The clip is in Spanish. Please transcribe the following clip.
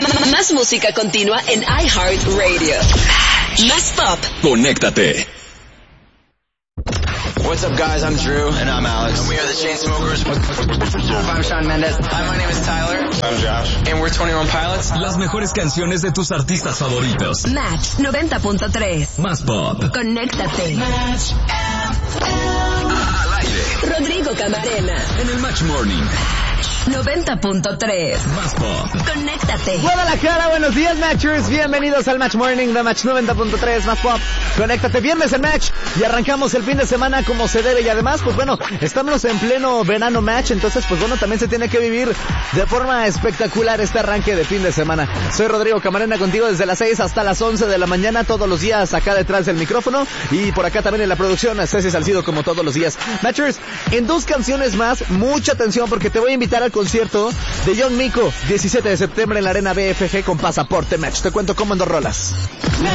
Más música continua en iHeartRadio. Más pop. Conéctate. What's up, guys? I'm Drew. And I'm Alex. And we are the Chainsmokers. I'm Shawn Mendes. Hi, my name is Tyler. I'm Josh. And we're 21 Pilots. Las mejores canciones de tus artistas favoritos. Match 90.3. Más pop. Conéctate. Match. Al aire. Rodrigo Camarena. En el Match Morning. 90.3. Más pop. Conéctate. Guadalajara, buenos días, Matchers. Bienvenidos al Match Morning de Match 90.3, Más pop. Conéctate, viernes en Match. Y arrancamos el fin de semana como se debe. Y además, pues bueno, estamos en pleno verano Match. Entonces, pues bueno, también se tiene que vivir de forma espectacular este arranque de fin de semana. Soy Rodrigo Camarena contigo desde las 6 hasta las 11 de la mañana, todos los días acá detrás del micrófono. Y por acá también en la producción, Ceci Salcido como todos los días. Matchers, en 2 canciones más, mucha atención porque te voy a invitar al concierto de John Mico, 17 de septiembre en la Arena BFG con Pasaporte Match. Te cuento cómo en 2 rolas.